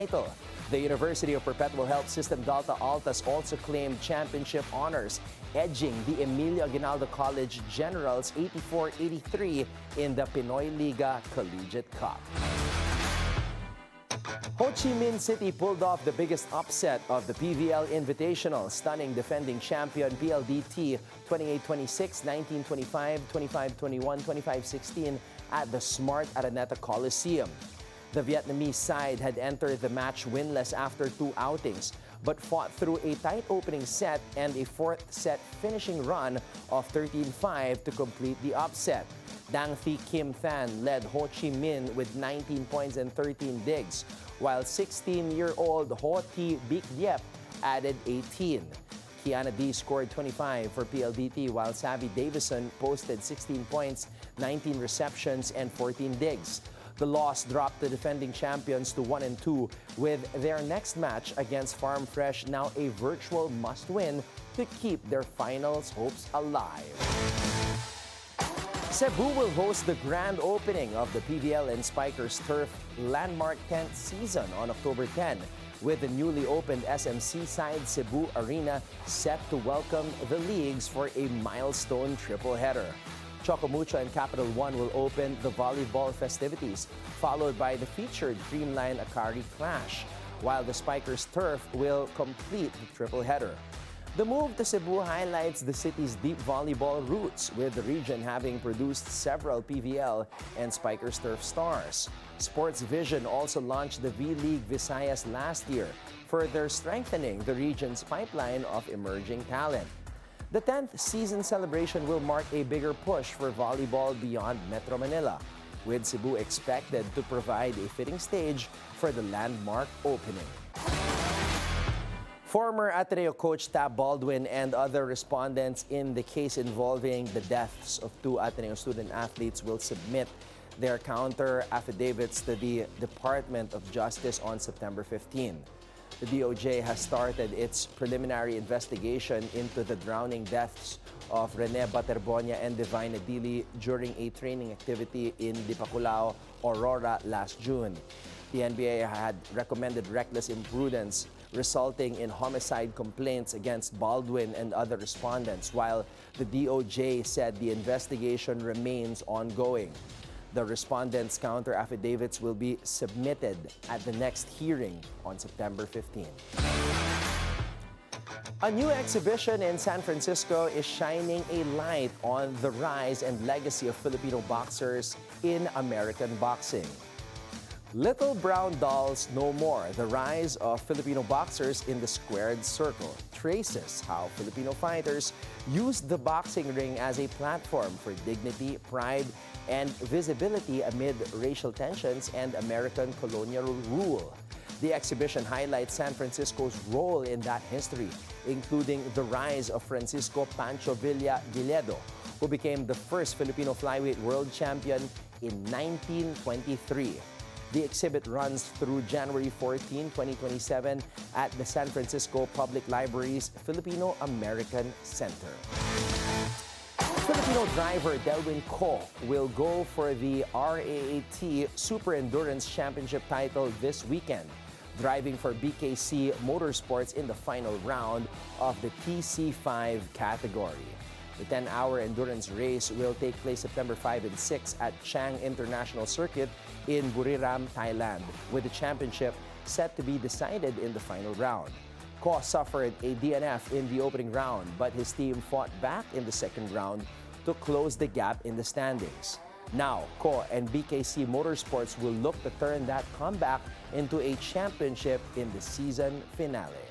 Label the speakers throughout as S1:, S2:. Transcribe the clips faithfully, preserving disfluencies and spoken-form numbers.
S1: title. The University of Perpetual Health System Delta Altas also claimed championship honors, edging the Emilio Aguinaldo College Generals eighty-four eighty-three in the Pinoy Liga Collegiate Cup. Ho Chi Minh City pulled off the biggest upset of the P V L Invitational, stunning defending champion P L D T twenty-eight twenty-six, nineteen twenty-five, twenty-five twenty-one, twenty-five sixteen at the Smart Araneta Coliseum. The Vietnamese side had entered the match winless after two outings, but fought through a tight opening set and a fourth set finishing run of thirteen five to complete the upset. Dang Thi Kim Than led Ho Chi Minh with nineteen points and thirteen digs, while sixteen-year-old Ho Thi Bik Diep added eighteen. Kiana D scored twenty-five for P L D T, while Savvy Davison posted sixteen points, nineteen receptions, and fourteen digs. The loss dropped the defending champions to one and two, with their next match against Farm Fresh now a virtual must-win to keep their finals hopes alive. Cebu will host the grand opening of the P V L and Spikers Turf landmark tenth season on October tenth, with the newly opened S M C Side Cebu Arena set to welcome the leagues for a milestone triple-header. Chocomucho and Capital One will open the volleyball festivities, followed by the featured Creamline Akari Clash, while the Spikers Turf will complete the triple-header. The move to Cebu highlights the city's deep volleyball roots, with the region having produced several P V L and Spikers Turf stars. Sports Vision also launched the V-League Visayas last year, further strengthening the region's pipeline of emerging talent. The tenth season celebration will mark a bigger push for volleyball beyond Metro Manila, with Cebu expected to provide a fitting stage for the landmark opening. Former Ateneo coach Tab Baldwin and other respondents in the case involving the deaths of two Ateneo student athletes will submit their counter affidavits to the Department of Justice on September fifteenth. The D O J has started its preliminary investigation into the drowning deaths of Rene Baterbonia and Divine Adili during a training activity in Dipaculao, Aurora last June. The N B A had recommended reckless imprudence, resulting in homicide complaints against Baldwin and other respondents, while the D O J said the investigation remains ongoing. The respondents' counter affidavits will be submitted at the next hearing on September fifteenth. A new exhibition in San Francisco is shining a light on the rise and legacy of Filipino boxers in American boxing. Little Brown Dolls No More, the rise of Filipino boxers in the squared circle, traces how Filipino fighters used the boxing ring as a platform for dignity, pride, and visibility amid racial tensions and American colonial rule. The exhibition highlights San Francisco's role in that history, including the rise of Francisco Pancho Villa Giledo, who became the first Filipino flyweight world champion in nineteen twenty-three. The exhibit runs through January fourteenth, twenty twenty-seven at the San Francisco Public Library's Filipino American Center. Filipino driver Delwin Ko will go for the R A A T Super Endurance Championship title this weekend, driving for B K C Motorsports in the final round of the T C five category. The ten-hour endurance race will take place September fifth and sixth at Chang International Circuit in Buriram, Thailand, with the championship set to be decided in the final round. Ko suffered a D N F in the opening round, but his team fought back in the second round to close the gap in the standings. Now, Ko and B K C Motorsports will look to turn that comeback into a championship in the season finale.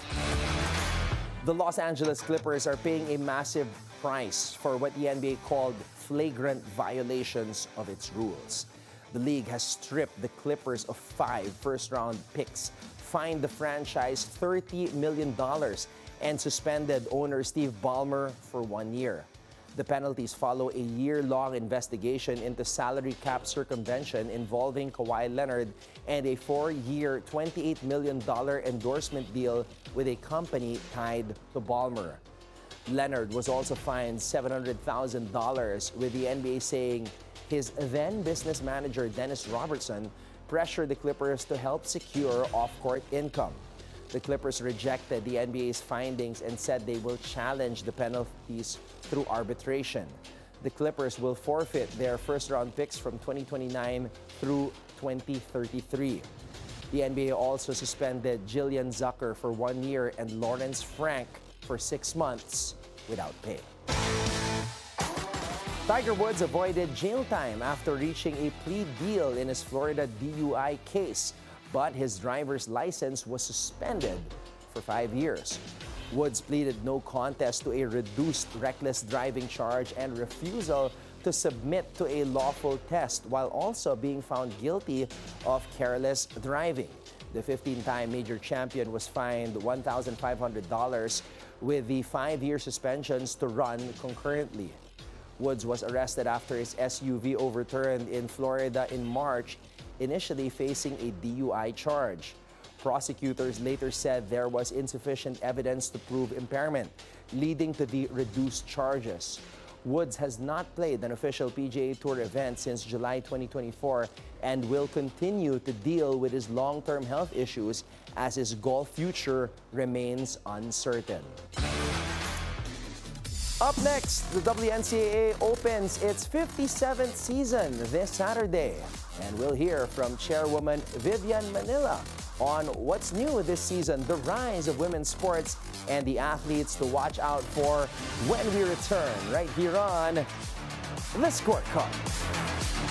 S1: The Los Angeles Clippers are paying a massive price for what the N B A called flagrant violations of its rules. The league has stripped the Clippers of five first-round picks, fined the franchise thirty million dollars, and suspended owner Steve Ballmer for one year. The penalties follow a year-long investigation into salary cap circumvention involving Kawhi Leonard and a four-year, twenty-eight million dollars endorsement deal with a company tied to Ballmer. Leonard was also fined seven hundred thousand dollars, with the N B A saying his then business manager, Dennis Robertson, pressure the Clippers to help secure off-court income. The Clippers rejected the N B A's findings and said they will challenge the penalties through arbitration. The Clippers will forfeit their first-round picks from twenty twenty-nine through twenty thirty-three. The N B A also suspended Jillian Zucker for one year and Lawrence Frank for six months without pay. Tiger Woods avoided jail time after reaching a plea deal in his Florida D U I case, but his driver's license was suspended for five years. Woods pleaded no contest to a reduced reckless driving charge and refusal to submit to a lawful test, while also being found guilty of careless driving. The fifteen-time major champion was fined one thousand five hundred dollars with the five-year suspensions to run concurrently. Woods was arrested after his S U V overturned in Florida in March, initially facing a D U I charge. Prosecutors later said there was insufficient evidence to prove impairment, leading to the reduced charges. Woods has not played an official P G A Tour event since July twenty twenty-four and will continue to deal with his long-term health issues as his golf future remains uncertain. Up next, the W N C A A opens its fifty-seventh season this Saturday. And we'll hear from Chairwoman Vivian Manila on what's new this season, the rise of women's sports, and the athletes to watch out for when we return right here on The Scorecard.